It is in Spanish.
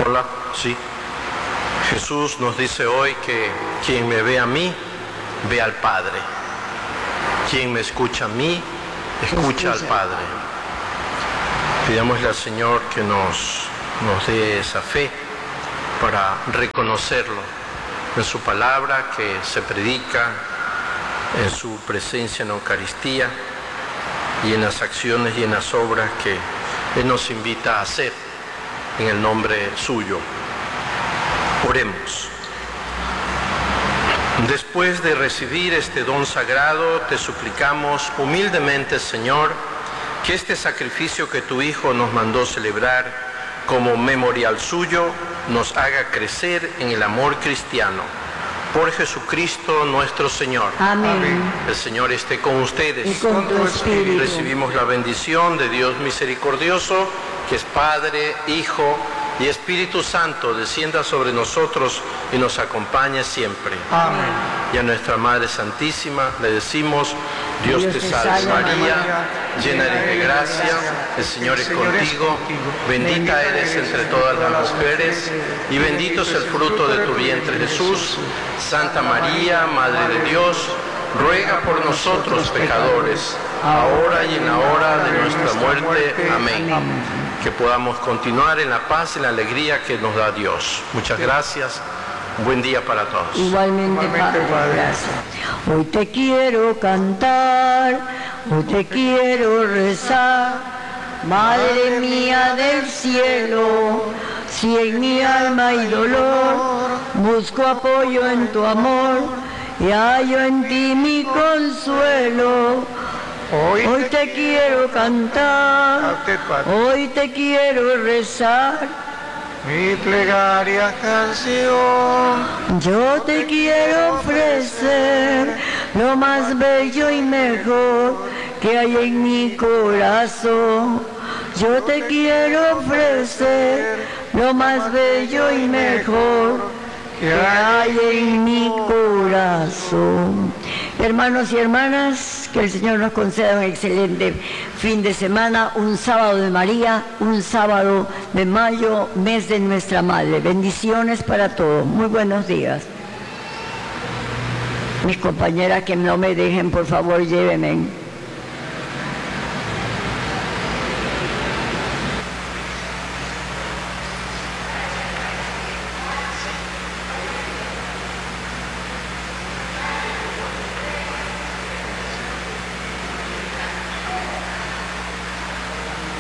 Hola, sí. Jesús nos dice hoy que quien me ve a mí, ve al Padre. Quien me escucha a mí, escucha al Padre. Pidámosle al Señor que nos dé esa fe para reconocerlo en su palabra que se predica, en su presencia en la Eucaristía y en las acciones y en las obras que Él nos invita a hacer en el nombre suyo. Oremos. Después de recibir este don sagrado, te suplicamos humildemente, Señor, que este sacrificio que tu Hijo nos mandó celebrar como memorial suyo, nos haga crecer en el amor cristiano. Por Jesucristo nuestro Señor. Amén. El Señor esté con ustedes. Y con tu espíritu. Recibimos la bendición de Dios misericordioso, que es Padre, Hijo y Espíritu Santo, descienda sobre nosotros y nos acompañe siempre. Amén. Y a nuestra Madre Santísima le decimos: Dios te salve María, llena eres de gracia, el Señor es contigo, bendita eres entre todas las mujeres y bendito es el fruto de tu vientre Jesús. Santa María, Madre de Dios, ruega por nosotros pecadores, ahora y en la hora de nuestra muerte. Amén. Que podamos continuar en la paz y en la alegría que nos da Dios. Muchas gracias. Un buen día para todos. Igualmente, Padre, gracias. Hoy te quiero cantar, hoy te quiero rezar, Madre mía del cielo, si en mi alma hay dolor, busco apoyo en tu amor y hallo en ti mi consuelo. Hoy te quiero cantar, hoy te quiero rezar, mi plegaria canción. yo te quiero ofrecer lo más bello y mejor que hay en mi corazón. Yo te quiero ofrecer lo más bello y mejor que hay en mi corazón. Hermanos y hermanas, que el Señor nos conceda un excelente fin de semana, un sábado de María, un sábado de mayo, mes de nuestra Madre. Bendiciones para todos. Muy buenos días. Mis compañeras que no me dejen, por favor, llévenme.